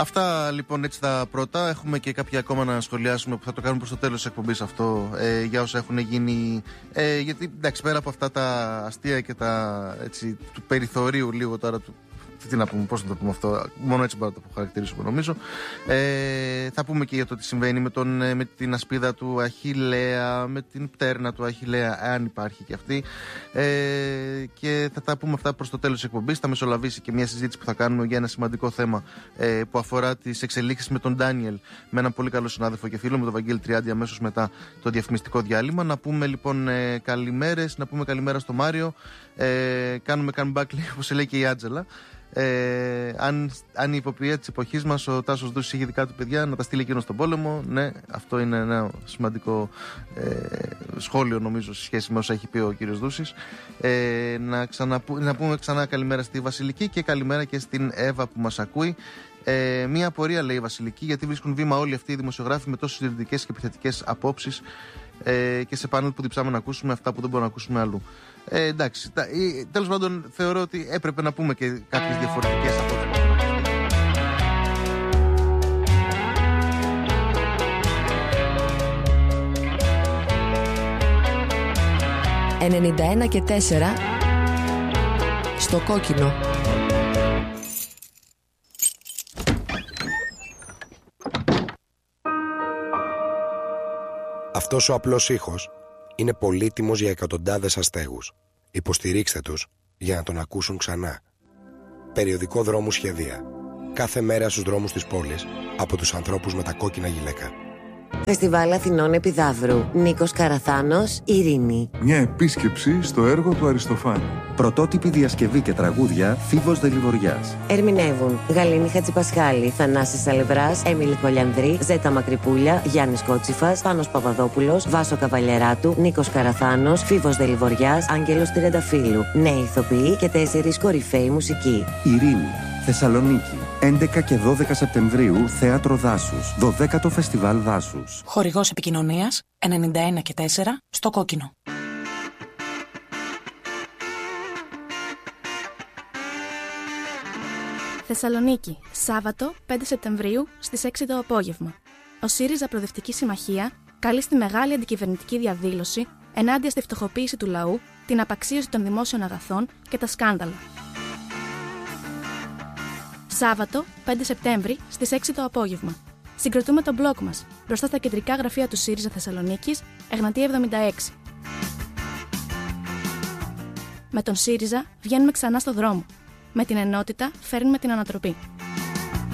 Αυτά λοιπόν έτσι τα πρώτα. Έχουμε και κάποια ακόμα να σχολιάσουμε που θα το κάνουμε προς το τέλος της εκπομπής αυτό, για όσα έχουν γίνει. Γιατί εντάξει, πέρα από αυτά τα αστεία και τα έτσι, του περιθωρίου λίγο τώρα του. Τι να πούμε, πώς να το πούμε αυτό, μόνο έτσι μπορώ να το χαρακτηρίσουμε νομίζω. Θα πούμε και για το τι συμβαίνει με την ασπίδα του Αχιλλέα, με την πτέρνα του Αχιλλέα, αν υπάρχει και αυτή. Και θα τα πούμε αυτά προς το τέλος της εκπομπής. Θα μεσολαβήσει και μια συζήτηση που θα κάνουμε για ένα σημαντικό θέμα που αφορά τις εξελίξεις με τον Ντάνιελ, με έναν πολύ καλό συνάδελφο και φίλο, με τον Βαγγέλη Τριάντη, αμέσως μετά το διαφημιστικό διάλειμμα. Να πούμε λοιπόν καλημέρες, να πούμε καλημέρα στο Μάριο. Κάνουμε comeback, όπως λέει και η Άντζελα. Αν η υποποιία της εποχής μας, ο Τάσος Δούσης, είχε δικά του παιδιά, να τα στείλει εκείνο στον πόλεμο. Ναι, αυτό είναι ένα σημαντικό σχόλιο νομίζω σε σχέση με όσα έχει πει ο κύριος Δούσης. Να πούμε ξανά καλημέρα στη Βασιλική και καλημέρα και στην Εύα που μας ακούει. Μία απορία, λέει η Βασιλική, γιατί βρίσκουν βήμα όλοι αυτοί οι δημοσιογράφοι με τόσο συντηρητικές και επιθετικές απόψεις και σε πάνελ που διψάμε να ακούσουμε αυτά που δεν μπορούμε να ακούσουμε αλλού. Εντάξει, τέλος πάντων θεωρώ ότι έπρεπε να πούμε και κάποιες διαφορετικές απόψεις. 91 και 4 στο κόκκινο. Αυτός ο απλός ήχος είναι πολύτιμος για εκατοντάδες αστέγους. Υποστηρίξτε τους για να τον ακούσουν ξανά. Περιοδικό Δρόμου Σχεδία. Κάθε μέρα στους δρόμους της πόλης από τους ανθρώπους με τα κόκκινα γυλαίκα. Φεστιβάλ Αθηνών Επιδαύρου. Νίκος Καραθάνος, Ειρήνη. Μια επίσκεψη στο έργο του Αριστοφάνη. Πρωτότυπη διασκευή και τραγούδια, Φίβος Δελιβοριάς. Ερμηνεύουν Γαλήνη Χατζηπασχάλη, Θανάσης Αλευράς, Έμιλη Κολιανδρή, Ζέτα Μακρυπούλια, Γιάννης Κότσιφας, Πάνος Παπαδόπουλος, Βάσο Καβαλιεράτου, Νίκος Καραθάνος, Φίβος Δελιβοριάς, Άγγελος Τριανταφύλου. Νέοι ηθοποιοί και 4 κορυφαίοι μουσικοί. Ειρήνη, Θεσσαλονίκη. 11 και 12 Σεπτεμβρίου, Θέατρο Δάσους. 12ο Φεστιβάλ Δάσους. Χορηγός επικοινωνίας 91 και 4 στο κόκκινο. Θεσσαλονίκη, Σάββατο 5 Σεπτεμβρίου στις 6 το απόγευμα. Ο ΣΥΡΙΖΑ Προοδευτική Συμμαχία καλεί στη μεγάλη αντικυβερνητική διαδήλωση ενάντια στη φτωχοποίηση του λαού, την απαξίωση των δημόσιων αγαθών και τα σκάνδαλα. Σάββατο 5 Σεπτέμβρη στις 6 το απόγευμα. Συγκροτούμε τον μπλοκ μας μπροστά στα κεντρικά γραφεία του ΣΥΡΙΖΑ Θεσσαλονίκης, Εγνατία 76. Με τον ΣΥΡΙΖΑ βγαίνουμε ξανά στο δρόμο. Με την ενότητα φέρνουμε την ανατροπή.